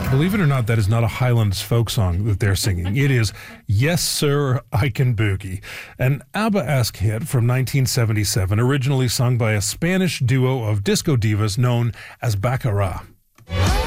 Believe it or not, that is not a Highlands folk song that they're singing. It is Yes Sir, I Can Boogie, an ABBA-esque hit from 1977, originally sung by a Spanish duo of disco divas known as Baccara.